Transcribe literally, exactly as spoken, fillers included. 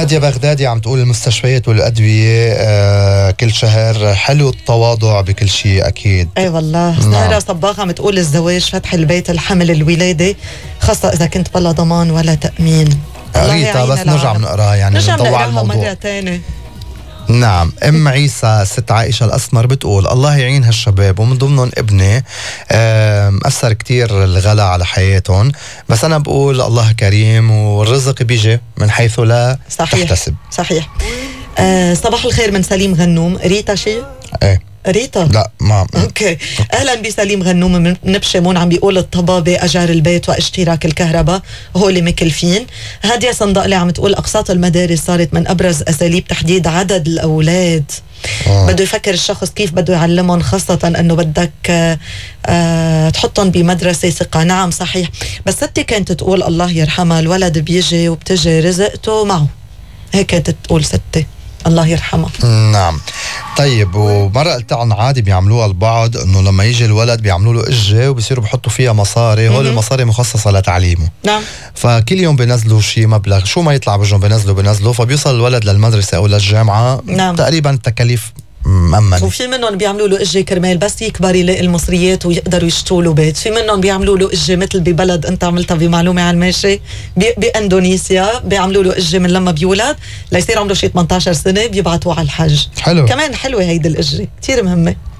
نادية بغدادي عم تقول المستشفيات والأدوية آه كل شهر حلو، التواضع بكل شيء أكيد. أي والله. سهرة صباغ عم تقول الزواج فتح البيت، الحمل، الولادة، خاصة إذا كنت بلا ضمان ولا تأمين. ريتا بس نرجع بنقراها يعني نرجع نطوع الموضوع مرة تانية. نعم. ام عيسى ست عائشة الأسمر بتقول الله يعين هالشباب ومن ضمنهم ابني مأثر كتير الغلا على حياتهم، بس أنا بقول الله كريم والرزق بيجي من حيث لا صحيح. تحتسب. صحيح. آه صباح الخير من سليم غنوم. ريتا شيء؟ ايه ريتا؟ لا ما اوكي. اهلا بسليم غنوم من نبشمون، عم بيقول الطبابه، اجار البيت واشتراك الكهرباء هول مكلفين. هاديه صندقلي عم تقول اقساط المدارس صارت من ابرز اساليب تحديد عدد الاولاد. آه. بده يفكر الشخص كيف بده يعلمهم، خاصه انه بدك آه آه تحطهم بمدرسه ثقه. نعم صحيح. بس ستي كانت تقول الله يرحمها الولد بيجي وبتجي رزقته معه، هيك كانت تقول ستي الله يرحمها. نعم. طيب ومرة قلت عن عادي بيعملوها البعض انه لما يجي الولد بيعملوا له اجة وبيصيروا بيحطوا فيها مصاري، هول المصاري مخصصة لتعليمه. نعم. فكل يوم بينزلوا شيء مبلغ، شو ما يطلع بجنب بينزلوا بينزلوا فبيوصل الولد للمدرسة او للجامعة. نعم. تقريبا التكاليف مأمن. وفي منهم بيعملوا له اجة كرمال بس يكبر يلاقي المصريات ويقدروا يشتروا له بيت. في منهم بيعملوا له اجة مثل ببلد انت عملتها بمعلومة على الماشي باندونيسيا، بيعملوا له اجة من لما بيولد ليصير عمره شي ثمانية عشر سنة بيبعتوه على الحج. حلو. كمان حلوة هيدي الاجة، كتير مهمة.